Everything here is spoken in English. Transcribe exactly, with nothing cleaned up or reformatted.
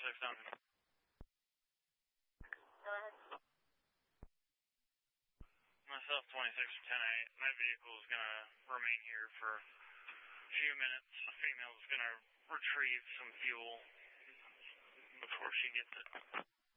twenty-six down. Go ahead. Myself, twenty-six for ten eight. My vehicle is going to remain here for a few minutes. The female is going to retrieve some fuel before she gets it.